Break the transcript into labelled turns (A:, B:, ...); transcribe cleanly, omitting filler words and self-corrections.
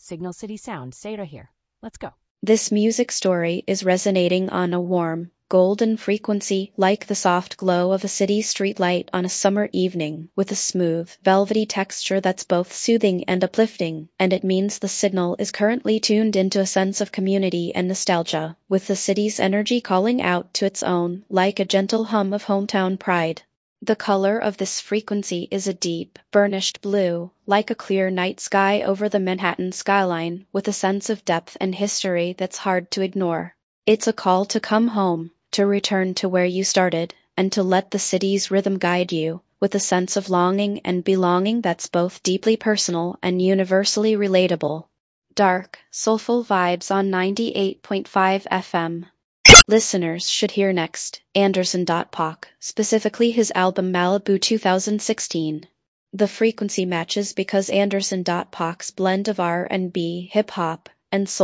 A: Signal City sound. Say it right here. Let's go.
B: This music story is resonating on a warm, golden frequency, like the soft glow of a city streetlight on a summer evening, with a smooth, velvety texture that's both soothing and uplifting, and it means the signal is currently tuned into a sense of community and nostalgia, with the city's energy calling out to its own, like a gentle hum of hometown pride. The color of this frequency is a deep, burnished blue, like a clear night sky over the Manhattan skyline, with a sense of depth and history that's hard to ignore. It's a call to come home, to return to where you started, and to let the city's rhythm guide you, with a sense of longing and belonging that's both deeply personal and universally relatable. Dark, soulful vibes on 98.5 FM. Listeners should hear next, Anderson .Paak, specifically his album Malibu 2016. The frequency matches because Anderson .Paak's blend of R&B, hip-hop, and soul